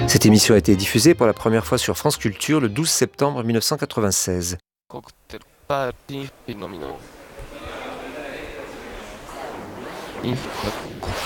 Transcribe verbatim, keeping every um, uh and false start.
Cette émission a été diffusée pour la première fois sur France Culture le douze septembre mille neuf cent quatre-vingt-seize. Cocktail party, il nomino. Il